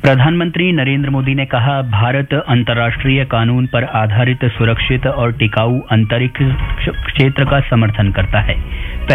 प्रधानमंत्री नरेंद्र मोदी ने कहा, भारत अंतर्राष्ट्रीय कानून पर आधारित सुरक्षित और टिकाऊ अंतरिक्ष क्षेत्र का समर्थन करता है।